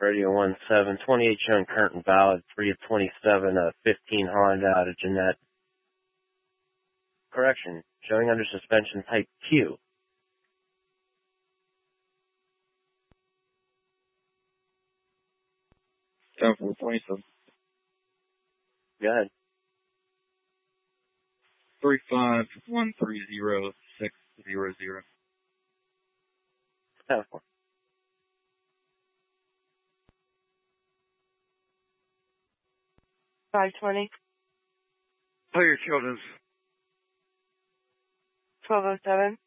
Radio 17, 28 showing current and valid, 3 of 27, 15 Honda out of Jeanette. Correction, showing under suspension type Q. Time for 27. Go ahead. 35130-600. California. 520. Oh, your children's. 1207.